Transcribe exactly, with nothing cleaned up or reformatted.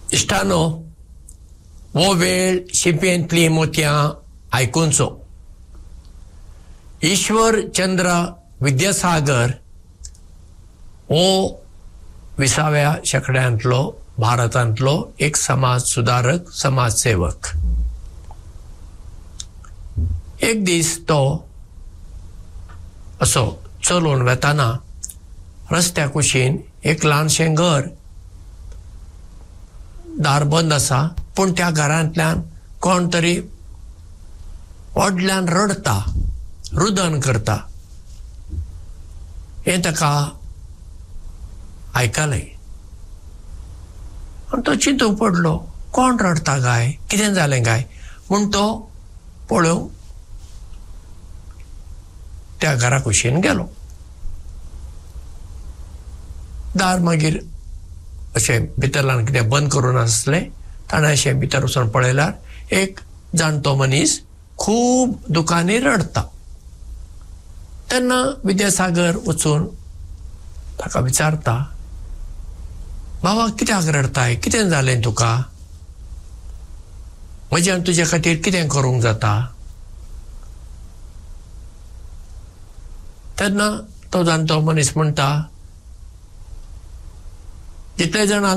इश्टानो, वो वेळ शिंपेंतली मोतयां आयकुनचो. ईश्वर चंद्र विद्यासागर हो विसाव्या शेंकड्यांतलो भारतांतलो एक समाज सुदारक, समाजसेवक. एक दीस तो असो चलून वेताना रस्त्या कुशीन एक ल्हानशें घर, दार बंद आसा, पूण त्या घरांतल्यान कोण तरी व्हडल्यान रडता, रुदन करता. हें ताका आयकलें आनी तो चिंतूंक पडलो, कोण रडता काय, कितें जालें काय म्हूण तो पळोवंक त्या घरा कुशीन गेलो. दार मागीर अशें भितरल्यान कितें बंद करून आसलें. ताणें अशें भितर वचून पळयल्यार एक जाणटो मनीस खूब दुखांनी रडता. तेन्ना विद्यासागर वचून ताका विचारता, बाबा कित्याक रडताय, कितें जालें तुका, म्हज्यान तुजे खातीर कितें करूंक जाता. तेन्ना तो जाणटो मनीस म्हणटा, जितले जाण